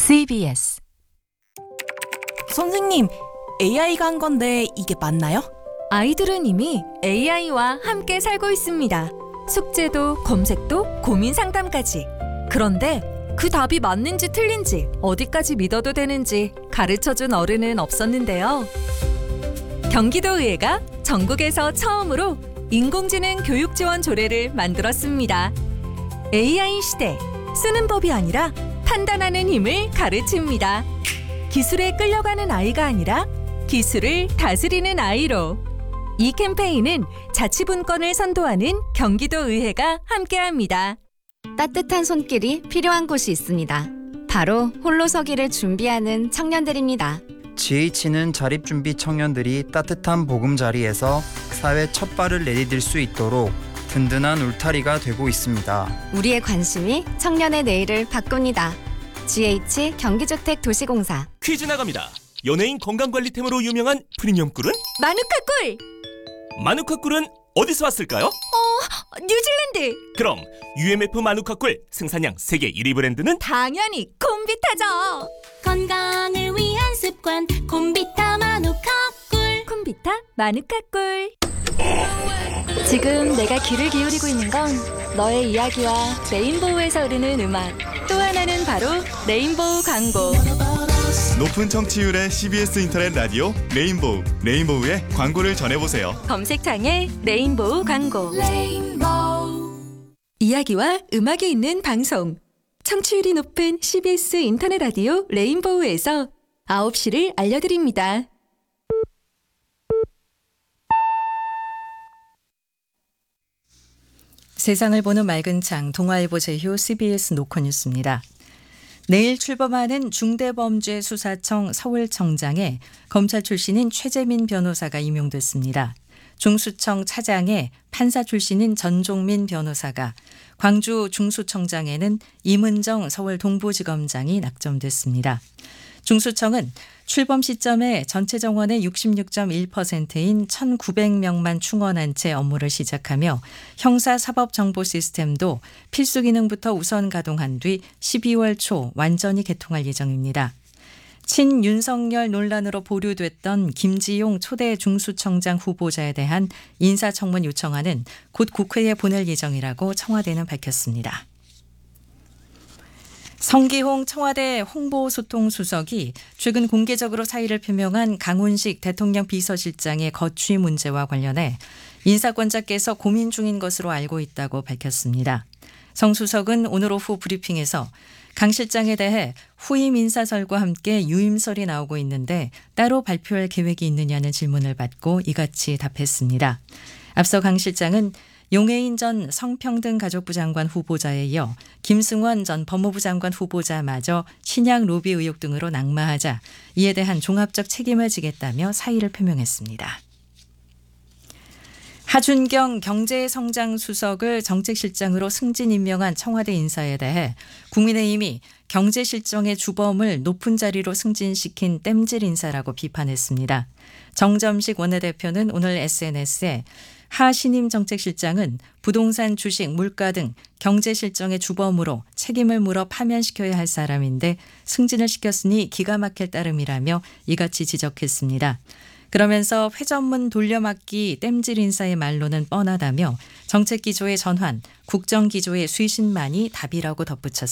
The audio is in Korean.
CBS. 선생님, AI가 한 건데 이게 맞나요? 아이들은 이미 AI와 함께 살고 있습니다. 숙제도 검색도 고민 상담까지. 그런데 그 답이 맞는지 틀린지 어디까지 믿어도 되는지 가르쳐준 어른은 없었는데요. 경기도의회가 전국에서 처음으로 인공지능 교육 지원 조례를 만들었습니다. AI 시대, 쓰는 법이 아니라 판단하는 힘을 가르칩니다. 기술에 끌려가는 아이가 아니라 기술을 다스리는 아이로. 이 캠페인은 자치분권을 선도하는 경기도의회가 함께합니다. 따뜻한 손길이 필요한 곳이 있습니다. 바로 홀로서기를 준비하는 청년들입니다. GH는 자립준비 청년들이 따뜻한 보금자리에서 사회 첫 발을 내디딜 수 있도록 든든한 울타리가 되고 있습니다. 우리의 관심이 청년의 내일을 바꿉니다. GH 경기주택도시공사. 퀴즈 나갑니다. 연예인 건강관리템으로 유명한 프리미엄 꿀은? 마누카 꿀! 마누카 꿀은 어디서 왔을까요? 뉴질랜드! 그럼 UMF 마누카 꿀 생산량 세계 1위 브랜드는? 당연히 콤비타죠! 건강을 위한 습관 콤비타 마누카 꿀. 콤비타 마누카 꿀. 지금 내가 귀를 기울이고 있는 건 너의 이야기와 레인보우에서 흐르는 음악. 또 하나는 바로 레인보우 광고. 높은 청취율의 CBS 인터넷 라디오 레인보우의 광고를 전해보세요. 검색창에 레인보우 광고. 이야기와 음악이 있는 방송. 청취율이 높은 CBS 인터넷 라디오 레인보우에서 9시를 알려드립니다. 세상을 보는 맑은 창 동아일보 제휴 CBS 노컷뉴스입니다. 내일 출범하는 중대범죄수사청 서울청장에 검찰 출신인 최재민 변호사가 임용됐습니다. 중수청 차장에 판사 출신인 전종민 변호사가, 광주 중수청장에는 임은정 서울 동부지검장이 낙점됐습니다. 중수청은 출범 시점에 전체 정원의 66.1%인 1,900명만 충원한 채 업무를 시작하며 형사사법정보 시스템도 필수 기능부터 우선 가동한 뒤 12월 초 완전히 개통할 예정입니다. 친윤석열 논란으로 보류됐던 김지용 초대 중수청장 후보자에 대한 인사청문 요청안은 곧 국회에 보낼 예정이라고 청와대는 밝혔습니다. 성기홍 청와대 홍보소통수석이 최근 공개적으로 사의를 표명한 강훈식 대통령 비서실장의 거취 문제와 관련해 인사권자께서 고민 중인 것으로 알고 있다고 밝혔습니다. 성 수석은 오늘 오후 브리핑에서 강 실장에 대해 후임 인사설과 함께 유임설이 나오고 있는데 따로 발표할 계획이 있느냐는 질문을 받고 이같이 답했습니다. 앞서 강 실장은 용해인 전 성평등가족부 장관 후보자에 이어 김승원 전 법무부 장관 후보자마저 신양 로비 의혹 등으로 낙마하자 이에 대한 종합적 책임을 지겠다며 사의를 표명했습니다. 하준경 경제성장수석을 정책실장으로 승진 임명한 청와대 인사에 대해 국민의힘이 경제실정의 주범을 높은 자리로 승진시킨 땜질 인사라고 비판했습니다. 정점식 원내대표는 오늘 SNS에 하 신임 정책실장은 부동산 주식, 물가 등 경제실정의 주범으로 책임을 물어 파면시켜야 할 사람인데 승진을 시켰으니 기가 막힐 따름이라며 이같이 지적했습니다. 그러면서 회전문 돌려막기 땜질 인사의 말로는 뻔하다며 정책 기조의 전환, 국정 기조의 쇄신만이 답이라고 덧붙였습니다.